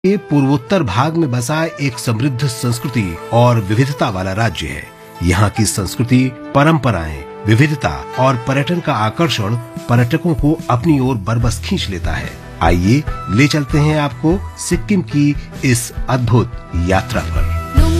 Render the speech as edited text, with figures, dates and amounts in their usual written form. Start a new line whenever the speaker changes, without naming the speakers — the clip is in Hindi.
ये पूर्वोत्तर भाग में बसा एक समृद्ध संस्कृति और विविधता वाला राज्य है। यहाँ की संस्कृति, परंपराएं, विविधता और पर्यटन का आकर्षण पर्यटकों को अपनी ओर बरबस खींच लेता है। आइए ले चलते हैं आपको सिक्किम की इस अद्भुत यात्रा पर।